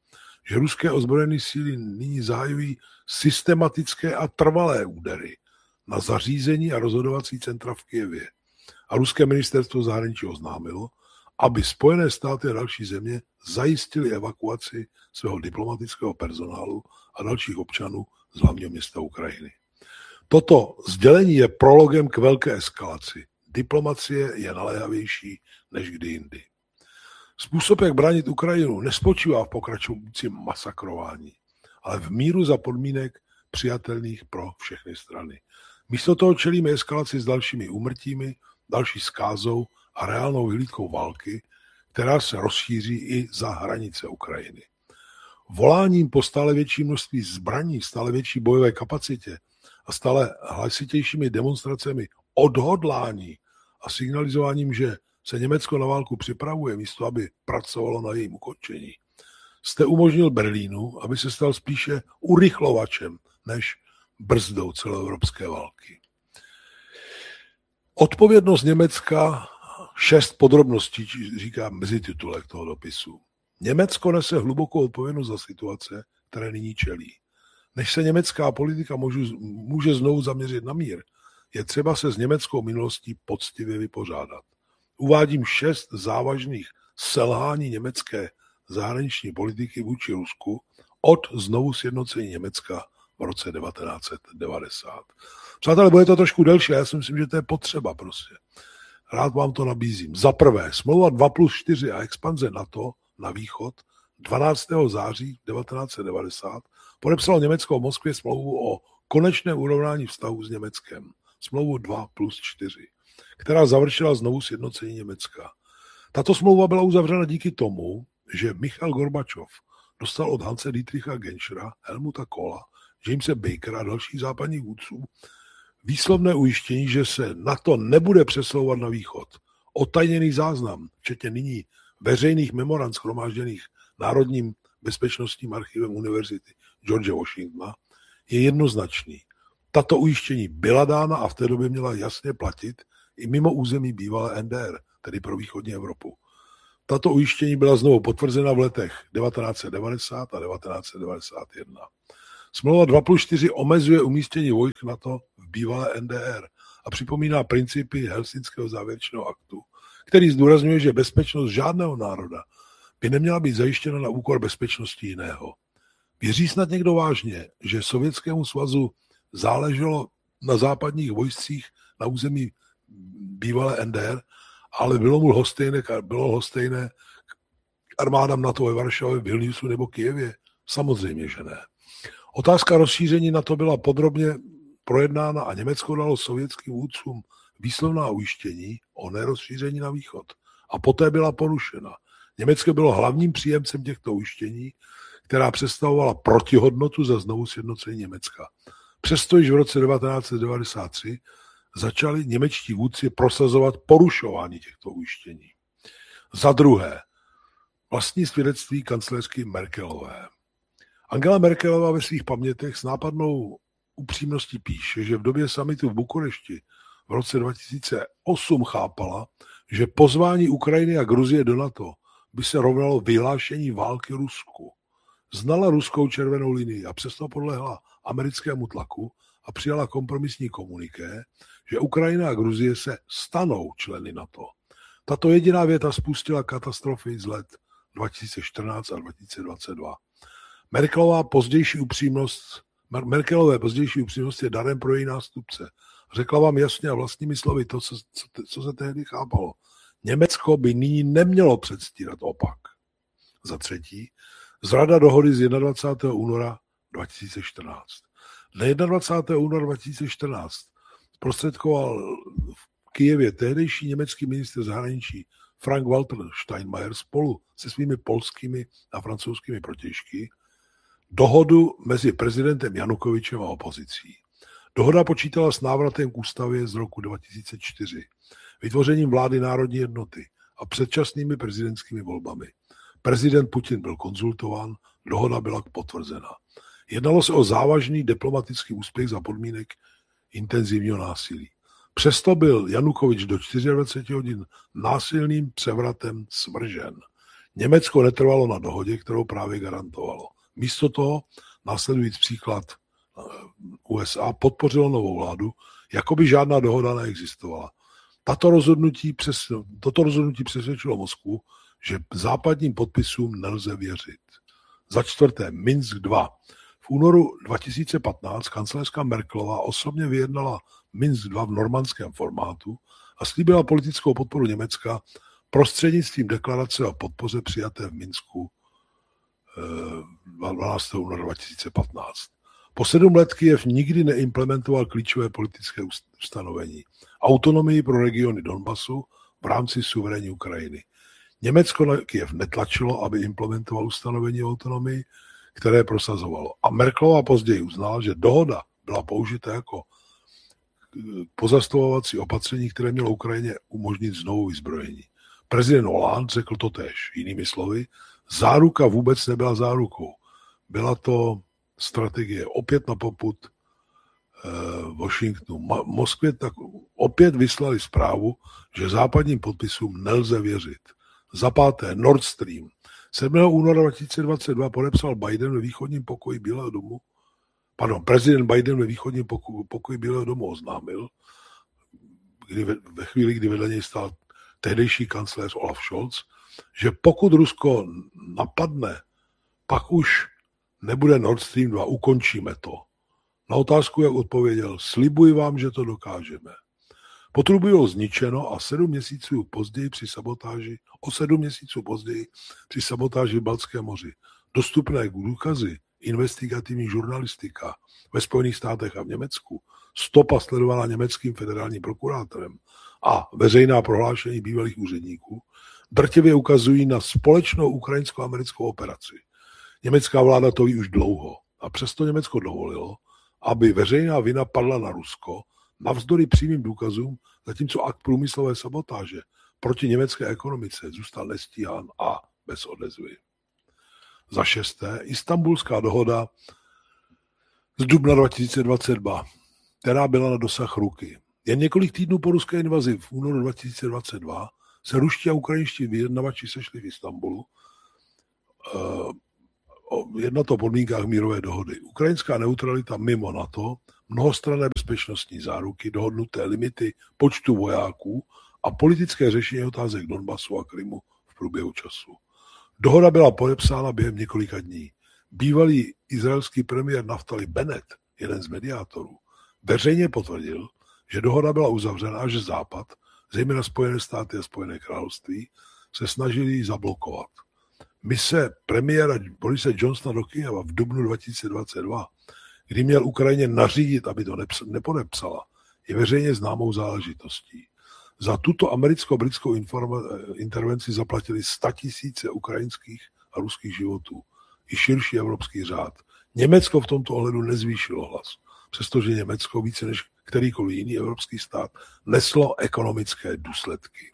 Speaker 2: že ruské ozbrojené síly nyní zahajují systematické a trvalé údery na zařízení a rozhodovací centra v Kyjevě. A ruské ministerstvo zahraničí oznámilo, aby Spojené státy a další země zajistili evakuaci svého diplomatického personálu a dalších občanů z hlavního města Ukrajiny. Toto sdělení je prologem k velké eskalaci. Diplomacie je naléhavější než kdy jindy. Způsob, jak bránit Ukrajinu, nespočívá v pokračujícím masakrování, ale v míru za podmínek přijatelných pro všechny strany. Místo toho čelíme eskalaci s dalšími úmrtími, další zkázou a reálnou vyhlídkou války, která se rozšíří i za hranice Ukrajiny. Voláním po stále větší množství zbraní, stále větší bojové kapacitě a stále hlasitějšími demonstracemi odhodlání a signalizováním, že se Německo na válku připravuje, místo aby pracovalo na jejím ukončení, jste umožnil Berlínu, aby se stal spíše urychlovačem než brzdou celoevropské války. Odpovědnost Německa, 6 podrobností, říká mezititulek toho dopisu. Německo nese hlubokou odpovědnost za situace, které nyní čelí. Než se německá politika může znovu zaměřit na mír, je třeba se s německou minulostí poctivě vypořádat. Uvádím 6 závažných selhání německé zahraniční politiky vůči Rusku od znovu sjednocení Německa v roce 1990. Přátelé, bude to trošku delší, já si myslím, že to je potřeba prostě. Rád vám to nabízím. Za prvé, smlouva 2+4 a expanze NATO na východ 12. září 1990 podepsalo Německo v Moskvě smlouvu o konečném urovnání vztahů s Německem. Smlouvu 2+4, která završila znovu sjednocení Německa. Tato smlouva byla uzavřena díky tomu, že Michail Gorbačov dostal od Hanse Dietricha Genschera, Helmuta Kohla, Jamese Bakera a dalších západních vůdců výslovné ujištění, že se NATO nebude přesouvat na východ. Otajněný záznam, včetně nyní veřejných memorand shromážděných Národním bezpečnostním archivem Univerzity George Washingtona, je jednoznačný. Tato ujištění byla dána a v té době měla jasně platit i mimo území bývalé NDR, tedy pro východní Evropu. Tato ujištění byla znovu potvrzena v letech 1990 a 1991. Smlouva 2+4 omezuje umístění vojsk NATO v bývalé NDR a připomíná principy Helsinského závěrečného aktu, který zdůrazňuje, že bezpečnost žádného národa by neměla být zajištěna na úkor bezpečnosti jiného. Věří snad někdo vážně, že Sovětskému svazu záleželo na západních vojscích na území bývalé NDR, ale bylo lhostejné armádám NATO ve Varšavě, Vilniusu nebo Kyjevě? Samozřejmě, že ne. Otázka rozšíření NATO byla podrobně projednána a Německo dalo sovětským vůdcům výslovná ujištění o nerozšíření na východ. A poté byla porušena. Německo bylo hlavním příjemcem těchto ujištění, která představovala protihodnotu za znovu sjednocení Německa. Přesto již v roce 1993 začali němečtí vůdci prosazovat porušování těchto ujištění. Za druhé, vlastní svědectví kancléřky Merkelové. Angela Merkelová ve svých pamětech s nápadnou upřímností píše, že v době summitu v Bukurešti v roce 2008 chápala, že pozvání Ukrajiny a Gruzie do NATO by se rovnalo vyhlášení války Rusku. Znala ruskou červenou linii a přesto podlehla americkému tlaku a přijala kompromisní komuniké, že Ukrajina a Gruzie se stanou členy NATO. Tato jediná věta spustila katastrofy z let 2014 a 2022. Merkelové pozdější upřímnost je darem pro její nástupce. Řekla vám jasně a vlastními slovy to, co se tehdy chápalo. Německo by nyní nemělo předstírat opak. Za třetí, zrada dohody z 21. února 2014. Dne 21. února 2014 zprostředkoval v Kyjevě tehdejší německý ministr zahraničí Frank-Walter Steinmeier spolu se svými polskými a francouzskými protějšky dohodu mezi prezidentem Janukovyčem a opozicí. Dohoda počítala s návratem k ústavě z roku 2004, vytvořením vlády národní jednoty a předčasnými prezidentskými volbami. Prezident Putin byl konzultován, dohoda byla potvrzena. Jednalo se o závažný diplomatický úspěch za podmínek intenzivního násilí. Přesto byl Janukovyč do 24 hodin násilným převratem svržen. Německo netrvalo na dohodě, kterou právě garantovalo. Místo toho, následující příklad USA, podpořilo novou vládu, jako by žádná dohoda neexistovala. Toto rozhodnutí přesvědčilo Moskvu, že západním podpisům nelze věřit. Za čtvrté, Minsk 2. V únoru 2015 kancléřka Merkelová osobně vyjednala Minsk 2 v normandském formátu a slíbila politickou podporu Německa prostřednictvím deklarace o podpoře přijaté v Minsku 12. února 2015. Po 7 let Kyjev nikdy neimplementoval klíčové politické ustanovení. Autonomii pro regiony Donbasu v rámci suverénní Ukrajiny. Německo na Kyjev netlačilo, aby implementoval ustanovení o autonomii, které prosazovalo. A Merkelová později uznala, že dohoda byla použita jako pozastavovací opatření, které mělo Ukrajině umožnit znovu vyzbrojení. Prezident Hollande řekl totéž. Jinými slovy, záruka vůbec nebyla zárukou. Byla to strategie opět na popud Washingtonu. Moskvě tak opět vyslali zprávu, že západním podpisům nelze věřit. Za páté, Nord Stream. 7. února 2022 podepsal prezident Biden ve východním pokoji Bílého domu oznámil, ve chvíli, kdy vedle něj stál tehdejší kancléř Olaf Scholz, že pokud Rusko napadne, pak už nebude Nord Stream 2, ukončíme to. Na otázku, jak odpověděl, slibuji vám, že to dokážeme. Potrubí bylo zničeno a o 7 měsíců později při sabotáži v Baltském moři. Dostupné důkazy, investigativní žurnalistika ve Spojených státech a v Německu, stopa sledovaná německým federálním prokurátorem a veřejná prohlášení bývalých úředníků drtivě ukazují na společnou ukrajinsko-americkou operaci. Německá vláda to ví už dlouho a přesto Německo dovolilo, aby veřejná vina padla na Rusko navzdory přímým důkazům, zatímco akt průmyslové sabotáže proti německé ekonomice zůstal nestíhán a bez odezvy. Za šesté, Istanbulská dohoda z dubna 2022, která byla na dosah ruky. Jen několik týdnů po ruské invazi v únoru 2022 se ruští a ukrajinští vyjednavači sešli v Istanbulu jednat o podmínkách mírové dohody. Ukrajinská neutralita mimo NATO, mnohostranné bezpečnostní záruky, dohodnuté limity počtu vojáků a politické řešení otázek Donbasu a Krymu v průběhu času. Dohoda byla podepsána během několika dní. Bývalý izraelský premiér Naftali Bennett, jeden z mediátorů, veřejně potvrdil, že dohoda byla uzavřena a že Západ, zejména Spojené státy a Spojené království, se snažili ji zablokovat. Mise premiéra Borise Johnsona do Kyjeva v dubnu 2022, kdy měl Ukrajině nařídit, aby to nepodepsala, je veřejně známou záležitostí. Za tuto americko-britskou intervenci zaplatili 100 000 ukrajinských a ruských životů i širší evropský řád. Německo v tomto ohledu nezvýšilo hlas, přestože Německo více než kterýkoliv jiný evropský stát neslo ekonomické důsledky.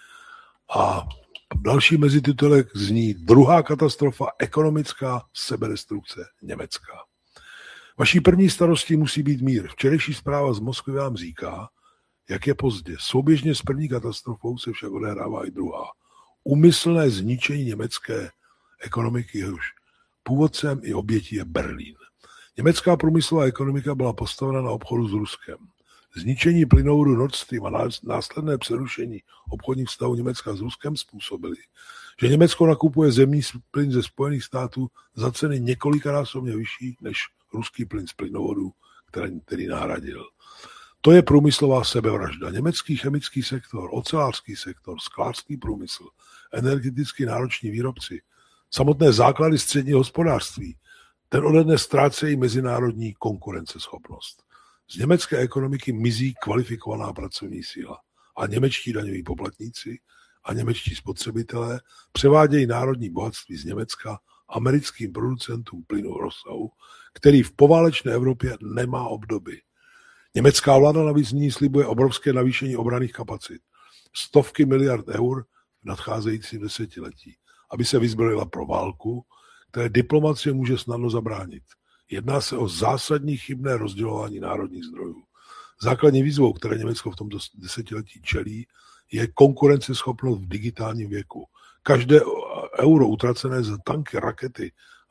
Speaker 2: A další mezititulek zní druhá katastrofa, ekonomická sebedestrukce Německa. Vaší první starostí musí být mír. Včerejší zpráva z Moskvy vám říká, jak je pozdě. Souběžně s první katastrofou se však odehrává i druhá. Úmyslné zničení německé ekonomiky, jehož původcem i obětí je Berlín. Německá průmyslová ekonomika byla postavena na obchodu s Ruskem. Zničení plynovodu Nord Stream a následné přerušení obchodních vztahů Německa s Ruskem způsobily, že Německo nakupuje zemní plyn ze Spojených států za ceny několikanásobně vyšší než ruský plyn z plynovodu, který nahradil. To je průmyslová sebevražda. Německý chemický sektor, ocelářský sektor, sklářský průmysl, energeticky nároční výrobci, samotné základy středního hospodářství, ten ode dne ztrácejí mezinárodní konkurenceschopnost. Z německé ekonomiky mizí kvalifikovaná pracovní síla a němečtí daňoví poplatníci a němečtí spotřebitelé převádějí národní bohatství z Německa americkým producentům plynu v rozsahu, který v poválečné Evropě nemá obdoby. Německá vláda navíc nyní slibuje obrovské navýšení obranných kapacit. Stovky miliard eur v nadcházejícím desetiletí, aby se vyzbrojila pro válku, které diplomacie může snadno zabránit. Jedná se o zásadní chybné rozdělování národních zdrojů. Základní výzvou, které Německo v tomto desetiletí čelí, je konkurenceschopnost v digitálním věku. Každé euro utracené za tanky, rakety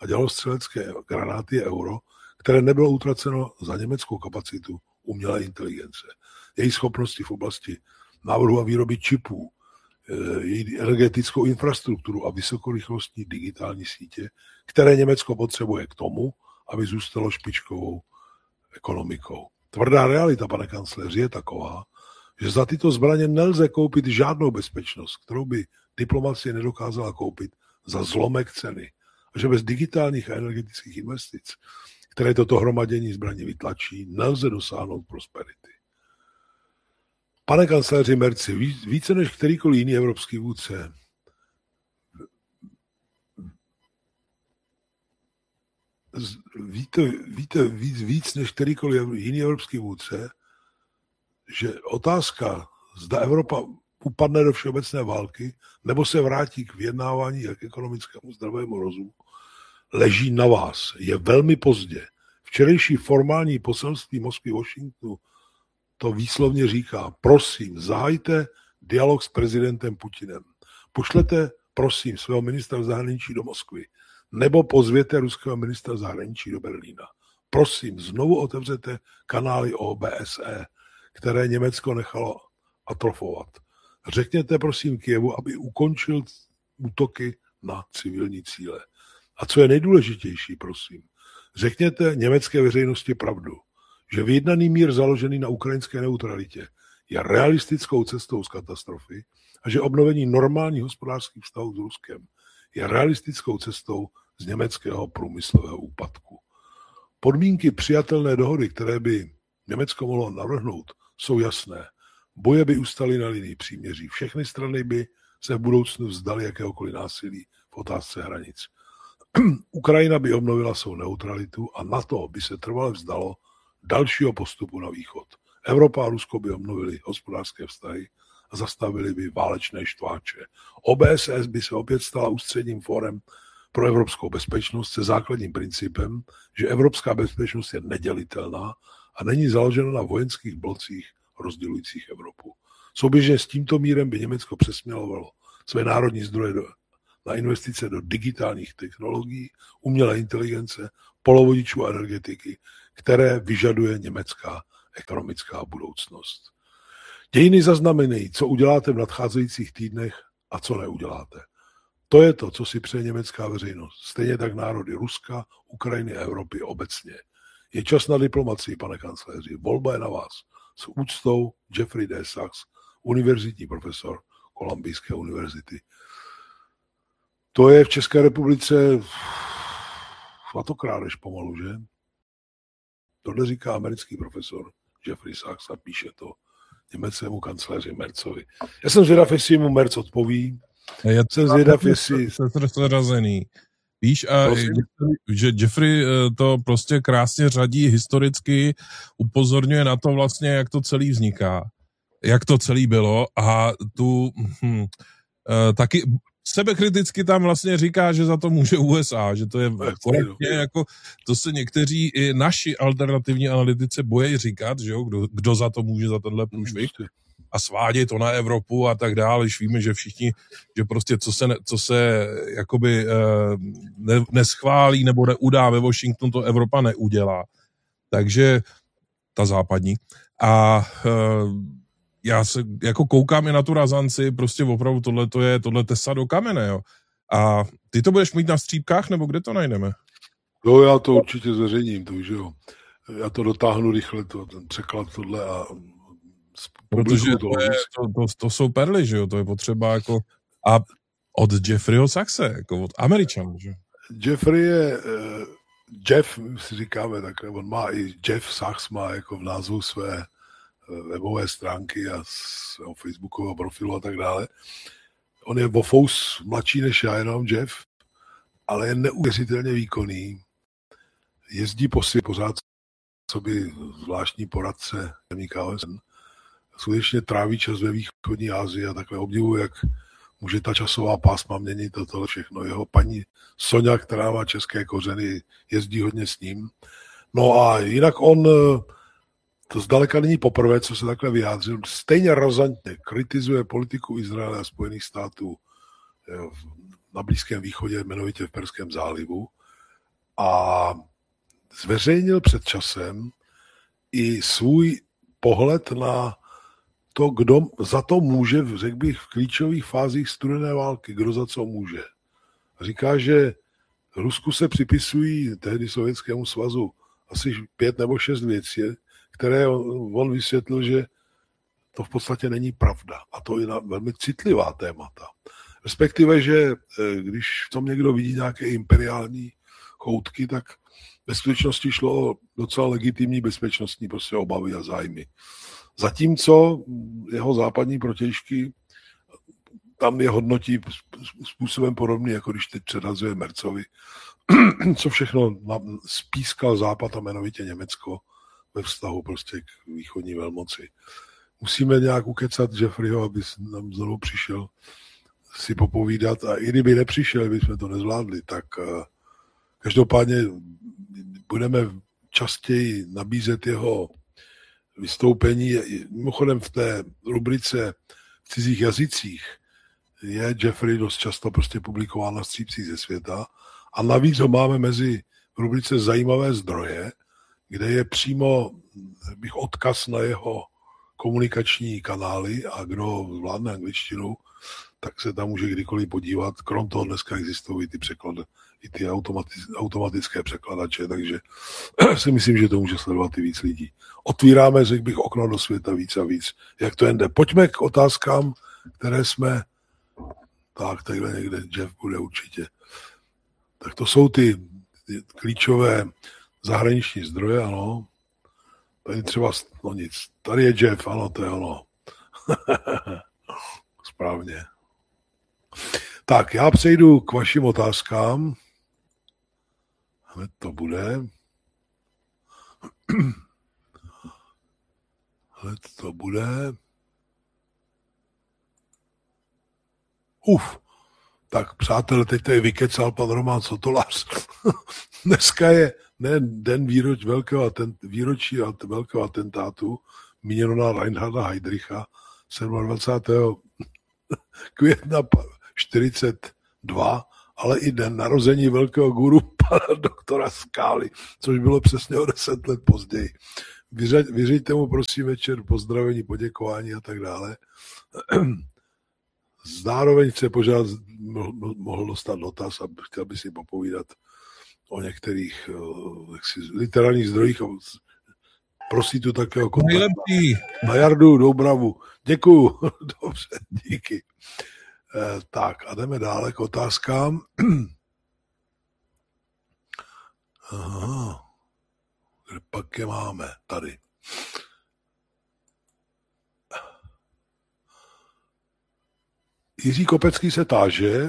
Speaker 2: a dělostřelecké granáty euro, které nebylo utraceno za německou kapacitu umělé inteligence. Její schopnosti v oblasti návrhu a výroby čipů, její energetickou infrastrukturu a vysokorychlostní digitální sítě, které Německo potřebuje k tomu, aby zůstalo špičkovou ekonomikou. Tvrdá realita, pane kancléři, je taková, že za tyto zbraně nelze koupit žádnou bezpečnost, kterou by diplomacie nedokázala koupit za zlomek ceny. A že bez digitálních a energetických investic, které toto hromadění zbraní vytlačí, nelze dosáhnout prosperity. Pane kancléři Merzi, více než kterýkoliv jiný evropský vůdce víte víc než kterýkoliv jiný evropský vůdce, že otázka, zda Evropa upadne do všeobecné války, nebo se vrátí k vyjednávání jak ekonomickému zdravému rozumu, leží na vás. Je velmi pozdě. Včerejší formální poselství Moskvy Washingtonu to výslovně říká, prosím, zahájte dialog s prezidentem Putinem. Pošlete, prosím, svého ministra zahraničí do Moskvy, nebo pozvěte ruského ministra zahraničí do Berlína. Prosím, znovu otevřete kanály OBSE, které Německo nechalo atrofovat. Řekněte, prosím, Kyjevu, aby ukončil útoky na civilní cíle. A co je nejdůležitější, prosím, řekněte německé veřejnosti pravdu, že vyjednaný mír založený na ukrajinské neutralitě je realistickou cestou z katastrofy a že obnovení normálních hospodářských vztahů s Ruskem je realistickou cestou z německého průmyslového úpadku. Podmínky přijatelné dohody, které by Německo mohlo navrhnout, jsou jasné. Boje by ustaly na linii příměří. Všechny strany by se v budoucnu vzdaly jakéhokoliv násilí v otázce hranic. Ukrajina by obnovila svou neutralitu a NATO by se trvale vzdalo dalšího postupu na východ. Evropa a Rusko by obnovili hospodářské vztahy a zastavili by válečné štváče. OBSE by se opět stala ústředním fórem pro evropskou bezpečnost se základním principem, že evropská bezpečnost je nedělitelná a není založena na vojenských blocích rozdělujících Evropu. Souběžně s tímto mírem by Německo přesměrovalo své národní zdroje na investice do digitálních technologií, umělé inteligence, polovodičů a energetiky, které vyžaduje německá ekonomická budoucnost. Dějiny zaznamenají, co uděláte v nadcházejících týdnech a co neuděláte. To je to, co si přeje německá veřejnost. Stejně tak národy Ruska, Ukrajiny a Evropy obecně. Je čas na diplomacii, pane kancléři. Volba je na vás. S úctou Jeffrey D. Sachs, univerzitní profesor Kolumbijské univerzity. To je v České republice svatokrádež pomalu, že? Tohle říká americký profesor Jeffrey Sachs a píše to německému kancléři Merzovi. Já jsem zvědav, jestli mu Merz odpoví. Jsem zvědav, jestli...
Speaker 1: Zrazený. Víš, a že Jeffrey to prostě krásně řadí historicky, upozorňuje na to vlastně, jak to celý vzniká, jak to celý bylo a tu taky sebekriticky tam vlastně říká, že za to může USA, že to je korektně, jako to se někteří i naši alternativní analytici bojí říkat, že jo, kdo za to může za tenhle průšvih a svádět to na Evropu a tak dále, když víme, že všichni, že prostě co se jakoby neschválí nebo neudá ve Washingtonu, to Evropa neudělá. Takže ta západní. A já se jako koukám i na tu razanci, prostě opravdu tohle tesa do kamene, jo. A ty to budeš mít na střípkách, nebo kde to najdeme?
Speaker 2: Jo, já to určitě zveřejním, to, že jo. Já to dotáhnu rychle, ten překlad tohle a
Speaker 1: protože to jsou perly, že jo, to je potřeba jako a od Jeffreyho Saxe, jako od Američanů, že?
Speaker 2: Jeffrey je, Jeff, si říkáme takhle, on má i Jeff Sachs má jako v názvu své webové stránky a svého facebookového profilu a tak dále. On je o fous mladší než já, jenom Jeff, ale je neuvěřitelně výkonný. Jezdí po světě pořád, co by zvláštní poradce temníka OSN. Skutečně tráví čas ve východní Asii a takhle obdivuji, jak může ta časová pásma měnit a tohle všechno. Jeho paní Sonja, která má české kořeny, jezdí hodně s ním. No a jinak on, to zdaleka není poprvé, co se takhle vyjádřil, stejně razantně kritizuje politiku Izraele a Spojených států na Blízkém východě, jmenovitě v Perském zálivu. a zveřejnil před časem i svůj pohled na to, kdo za to může, řekl bych, v klíčových fázích studené války, kdo za co může. A říká, že Rusku se připisují tehdy Sovětskému svazu asi 5 nebo 6 věcí, které on vysvětlil, že to v podstatě není pravda. A to je na velmi citlivá témata. Respektive, že když v tom někdo vidí nějaké imperiální choutky, tak ve skutečnosti šlo o docela legitimní bezpečnostní prostě obavy a zájmy. Zatímco jeho západní protějšky tam je hodnotí způsobem podobný, jako když teď předhazuje Mercovi, co všechno spískal Západ a jmenovitě Německo ve vztahu prostě k východní velmoci. Musíme nějak ukecat Jeffreyho, aby nám znovu přišel si popovídat, a i kdyby nepřišel, bychom to nezvládli, tak každopádně budeme častěji nabízet jeho vystoupení. Mimochodem v té rubrice v cizích jazycích je Jeffrey dost často prostě publikován na střípcích ze světa a navíc ho máme mezi v rubrice Zajímavé zdroje, kde je přímo odkaz na jeho komunikační kanály a kdo zvládne angličtinu, tak se tam může kdykoliv podívat. Krom toho dneska existují ty překlady, i ty automatické překladače, takže si myslím, že to může sledovat i víc lidí. Otvíráme, řekl bych, okno do světa víc a víc. Jak to jde? Pojďme k otázkám, které jsme... Tak, takhle někde Jeff bude určitě. Tak to jsou ty klíčové zahraniční zdroje, ano. Tady třeba, no nic, tady je Jeff, ano, to je ono. Správně. Tak, já přejdu k vašim otázkám. Hned to bude. Tak přátelé, teď tady vykecal pan Roman Sotolář. Dneska je den výročí velkého atentátu míněno na Reinharda Heydricha 27. května 42, ale i den narození velkého guru pana doktora Skály, což bylo přesně o 10 let později. Vyřiďte mu prosím večer pozdravení, poděkování a tak dále. Zároveň chce požádat, mohl dostat dotaz a chtěl by si popovídat o některých literárních zdrojích. Prosí tu takého kontaktu. Na Jardu Doubravu. Děkuju. Dobře, díky. Tak a jdeme dále k otázkám. Aha. Kde pak je máme? Tady. Jiří Kopecký se táže,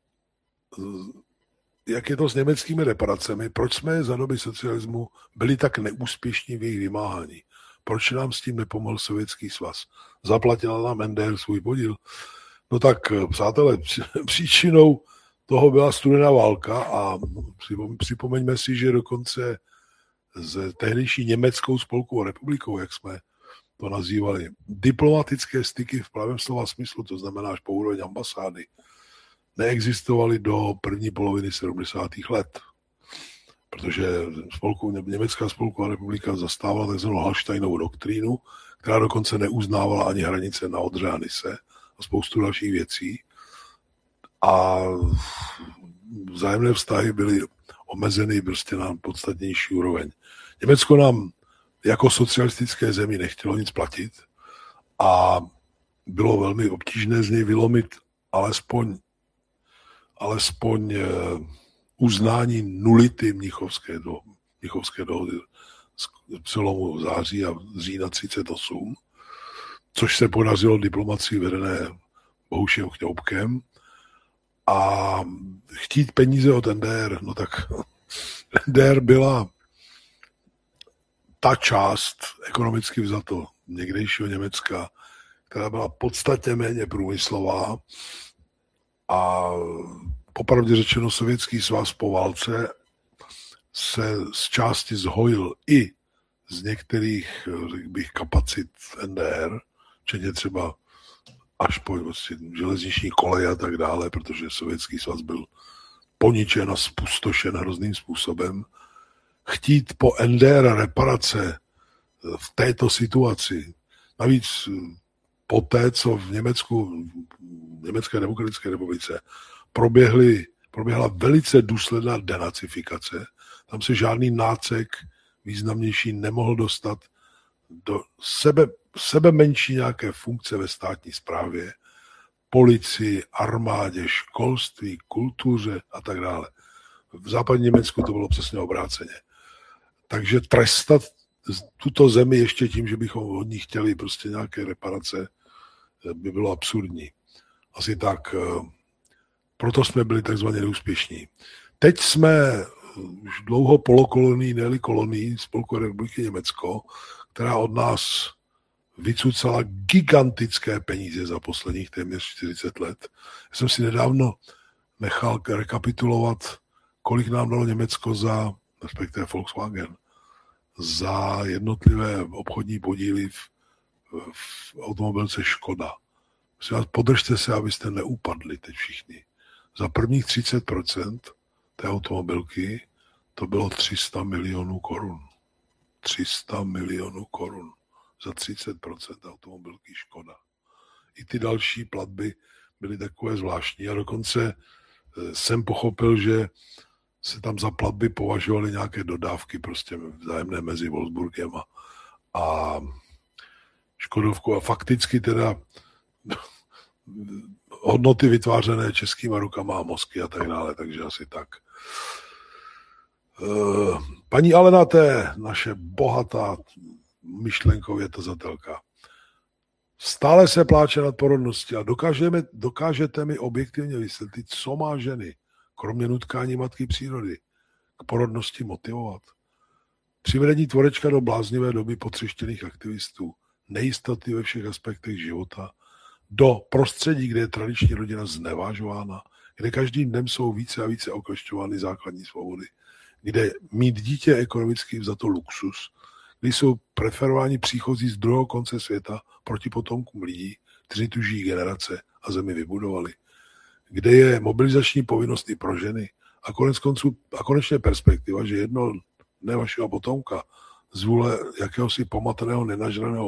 Speaker 2: jak je to s německými reparacemi, proč jsme za doby socialismu byli tak neúspěšní v jejich vymáhání. Proč nám s tím nepomohl Sovětský svaz? Zaplatila nám NDR svůj podíl? No tak, přátelé, příčinou toho byla studená válka a připomeňme si, že dokonce s tehdejší Německou spolkovou republikou, jak jsme to nazývali, diplomatické styky v pravém slova smyslu, to znamená až po úroveň ambasády, neexistovaly do první poloviny 70. let. Protože Německá spolková republika zastávala tzv. Hallsteinovou doktrínu, která dokonce neuznávala ani hranice na Odře a Nise a spoustu dalších věcí. A vzájemné vztahy byly omezeny prostě na podstatnější úroveň. Německo nám jako socialistické zemi nechtělo nic platit a bylo velmi obtížné z něj vylomit alespoň uznání nulity Mnichovské dohody z přelomu září a října 38, což se podařilo diplomacii vedené Bohušem Kňoubkem, a chtít peníze od NDR, no tak NDR byla ta část ekonomicky vzato někdejšího Německa, která byla podstatně méně průmyslová a popravdě řečeno Sovětský svaz po válce se z části zhojil i z některých, řekl bych, kapacit NDR, včetně třeba až po železniční koleje a tak dále, protože Sovětský svaz byl poničen a spustošen hrozným způsobem. Chtít po NDR reparace v této situaci, navíc po té, co v Německé demokratické republice proběhla velice důsledná denacifikace, tam se žádný nácek významnější nemohl dostat do sebe menší nějaké funkce ve státní správě, policii, armádě, školství, kultuře a tak dále. V západním Německu to bylo přesně obráceně. Takže trestat tuto zemi ještě tím, že bychom od ní chtěli prostě nějaké reparace, by bylo absurdní. Asi tak, proto jsme byli takzvaně neúspěšní. Teď jsme už dlouho polokolonii, ne-li kolonii Spolkové republiky Německo, která od nás vycucala gigantické peníze za posledních téměř 40 let. Já jsem si nedávno nechal rekapitulovat, kolik nám dalo Německo respektive Volkswagen, za jednotlivé obchodní podíly v automobilce Škoda. Podržte se, abyste neupadli teď všichni. Za prvních 30% té automobilky to bylo 300 milionů korun. 300 milionů korun za 30% automobilky Škoda. I ty další platby byly takové zvláštní a dokonce jsem pochopil, že se tam za platby považovaly nějaké dodávky prostě vzájemné mezi Wolfsburgem a Škodovkou a fakticky teda hodnoty vytvářené českýma rukama a mozky a tak dále, takže asi tak. Paní Alena, to je naše bohatá myšlenkově tazatelka. Stále se pláče nad porodností a dokážete mi objektivně vysvětlit, co má ženy, kromě nutkání matky přírody, k porodnosti motivovat. Přivedení tvorečka do bláznivé doby potřeštěných aktivistů, nejistoty ve všech aspektech života, do prostředí, kde je tradiční rodina znevažována, kde každým dnem jsou více a více oklešťovány základní svobody, kde mít dítě je ekonomicky vzato luxus, kdy jsou preferováni příchozí z druhého konce světa proti potomkům lidí, kteří tu žijí generace a zemi vybudovali, kde je mobilizační povinnost i pro ženy a konečně perspektiva, že jedno dne vašeho potomka z vůle jakéhosi pomateného nenažraného